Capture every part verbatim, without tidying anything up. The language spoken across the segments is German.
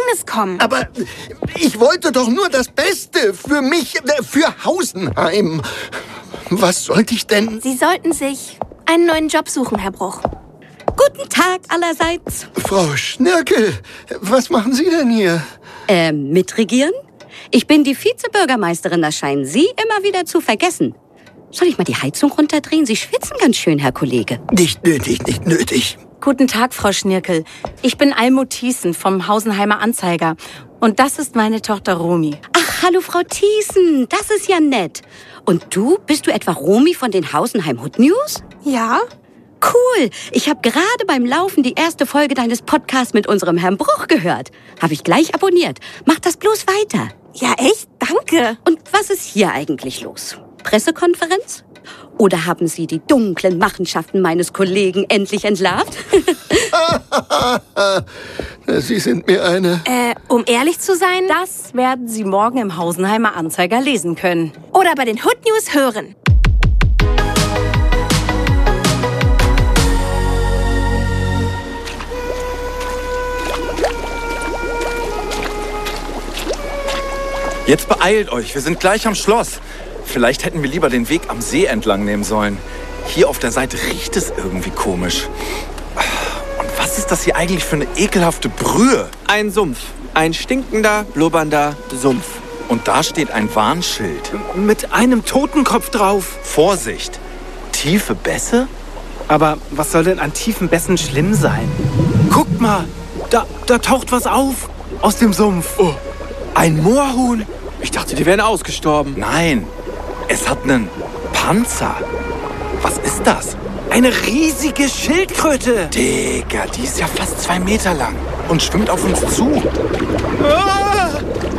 Gefängnis kommen. Aber ich wollte doch nur das Beste für mich, äh, für Hausenheim. Was sollte ich denn? Sie sollten sich einen neuen Job suchen, Herr Bruch. Guten Tag allerseits. Frau Schnirkel, was machen Sie denn hier? Ähm, mitregieren? Ich bin die Vizebürgermeisterin, das scheinen Sie immer wieder zu vergessen. Soll ich mal die Heizung runterdrehen? Sie schwitzen ganz schön, Herr Kollege. Nicht nötig, nicht nötig. Guten Tag, Frau Schnirkel. Ich bin Almut Thiessen vom Hausenheimer Anzeiger. Und das ist meine Tochter Romy. Ach, hallo Frau Thiessen, das ist ja nett. Und du, bist du etwa Romy von den Hausenheim Hood News? Ja? Cool, ich habe gerade beim Laufen die erste Folge deines Podcasts mit unserem Herrn Bruch gehört. Habe ich gleich abonniert. Mach das bloß weiter. Ja, echt? Danke. Und was ist hier eigentlich los? Pressekonferenz? Oder haben Sie die dunklen Machenschaften meines Kollegen endlich entlarvt? Sie sind mir eine... Äh, um ehrlich zu sein, Das werden Sie morgen im Hausenheimer Anzeiger lesen können. oder bei den Hood News hören. Jetzt beeilt euch, wir sind gleich am Schloss. Vielleicht hätten wir lieber den Weg am See entlang nehmen sollen. Hier auf der Seite riecht es irgendwie komisch. Und was ist das hier eigentlich für eine ekelhafte Brühe? Ein Sumpf. Ein stinkender, blubbernder Sumpf. Und da steht ein Warnschild. Mit einem Totenkopf drauf. Vorsicht, tiefe Bässe? Aber was soll denn an tiefen Bässen schlimm sein? Guckt mal, da, da taucht was auf. Aus dem Sumpf. Oh, ein Moorhuhn. Ich dachte, die wären ausgestorben. Nein, es hat einen Panzer. Was ist das? Eine riesige Schildkröte. Digga, die ist ja fast zwei Meter lang und schwimmt auf uns zu. Ah!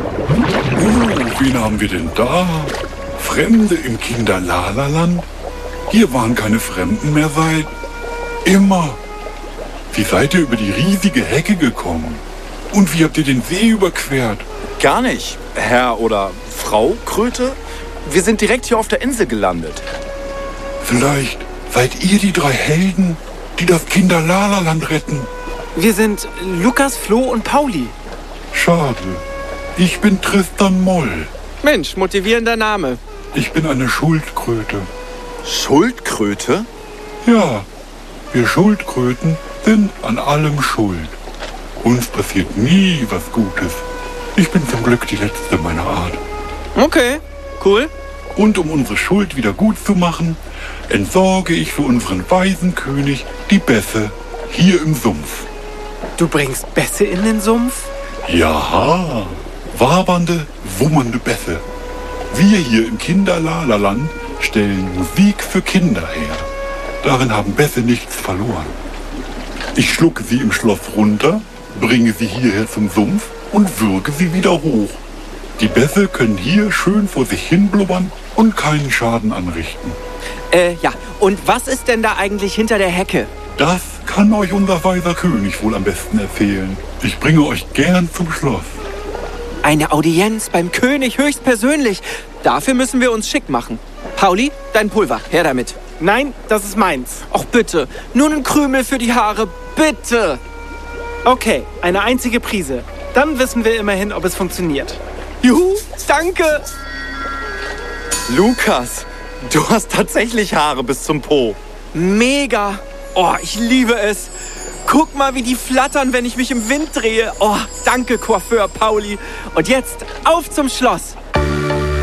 Oh, wen haben wir denn da? Fremde im Kinderlalaland? Hier waren keine Fremden mehr seit immer. Wie seid ihr über die riesige Hecke gekommen? Und wie habt ihr den See überquert? Gar nicht, Herr oder Frau Kröte. Wir sind direkt hier auf der Insel gelandet. Vielleicht seid ihr die drei Helden, die das Kinderlalaland retten. Wir sind Lukas, Flo und Pauli. Schade. Ich bin Tristan Moll. Mensch, motivierender Name. Ich bin eine Schuldkröte. Schuldkröte? Ja, wir Schuldkröten sind an allem schuld. Uns passiert nie was Gutes. Ich bin zum Glück die letzte meiner Art. Okay, cool. Und um unsere Schuld wieder gut zu machen, entsorge ich für unseren weisen König die Bässe hier im Sumpf. Du bringst Bässe in den Sumpf? Ja, wabernde, wummernde Bässe. Wir hier im Kinderlalaland stellen Musik für Kinder her. Darin haben Bässe nichts verloren. Ich schlucke sie im Schloss runter, bringe sie hierher zum Sumpf und würge sie wieder hoch. Die Bässe können hier schön vor sich hin blubbern und keinen Schaden anrichten. Äh, ja. Und was ist denn da eigentlich hinter der Hecke? Das kann euch unser weiser König wohl am besten erzählen. Ich bringe euch gern zum Schloss. Eine Audienz beim König höchstpersönlich. Dafür müssen wir uns schick machen. Pauli, dein Pulver, her damit. Nein, das ist meins. Ach bitte, nur einen Krümel für die Haare, bitte. Okay, eine einzige Prise. Dann wissen wir immerhin, ob es funktioniert. Juhu, danke. Lukas, du hast tatsächlich Haare bis zum Po. Mega. Oh, ich liebe es. Guck mal, wie die flattern, wenn ich mich im Wind drehe. Oh, danke, Coiffeur Pauli. Und jetzt auf zum Schloss.